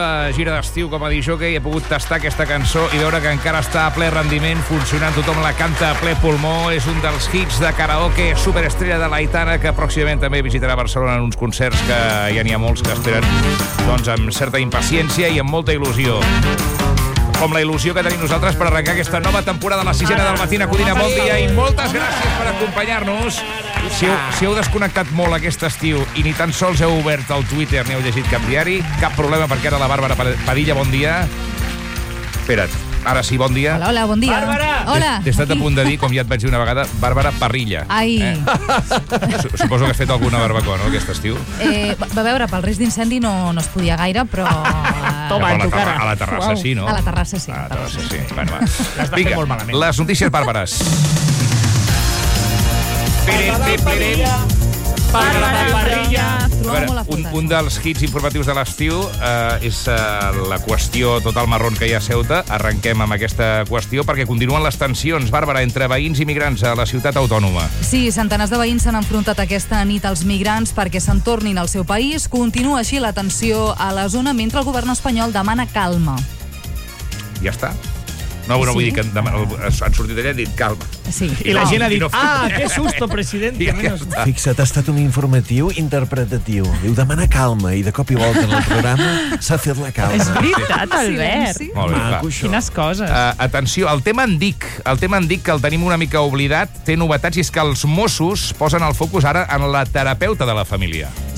la gira d'estiu com a disjockey, he pogut tastar aquesta cançó i veure que encara està a ple rendiment, funcionant, tothom la canta a ple pulmó. És un dels hits de karaoke superestrella de l'Aitana, que pròximament també visitarà Barcelona en uns concerts que ja n'hi ha molts que esperen doncs amb certa impaciència i amb molta il·lusió. Com la il·lusió que tenim nosaltres per arrencar aquesta nova temporada a la 6ª del Matina Codina. Bon dia i moltes gràcies per acompanyar-nos. Si heu desconnectat molt aquest estiu i ni tan sols heu obert el Twitter ni heu llegit cap diari, cap problema, perquè ara la Bàrbara Padilla, bon dia. Espera't, ara sí, bon dia. Hola, bon dia. Bàrbara! Hola. T'he estat a punt de dir, com ja et vaig dir una vegada, Bàrbara Parrilla. Ai. Suposo que has fet alguna barbacoa, no, aquest estiu? Va veure, pel risc d'incendi no es podia gaire, però... Toma, en tu cara. A la terrassa sí, no? A la terrassa sí. A la terrassa sí. Bueno, va. L'has de fer molt malament. Les notícies bàrbares. Parrilla. Un dels hits informatius de l'estiu és la qüestió total marrón que hi ha a Ceuta. Arrenquem amb aquesta qüestió perquè continuen les tensions, Bàrbara, entre veïns i migrants a la ciutat autònoma. Sí, centenars de veïns s'han enfrontat aquesta nit als migrants perquè se'n tornin al seu país. Continua així la tensió a la zona mentre el govern espanyol demana calma. Ja està. No, vull dir que han sortit allà i han dit calma. Sí. I la gent ha dit, qué susto, president. Fixa't, ha estat un informatiu interpretatiu. Diu, demana calma, i de cop i volta en el programa s'ha fet la calma. És veritat, Albert. Sí. Molt bé, va. Maco, això. Quines coses. Atenció, el tema Endic, que el tenim una mica oblidat, té novetats, i és que els Mossos posen el focus ara en la terapeuta de la família.